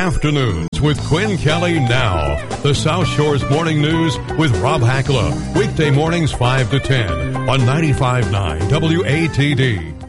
Afternoons with Quinn Kelly now. The South Shore's Morning News with Rob Hackler. Weekday mornings 5 to 10 on 95.9 WATD.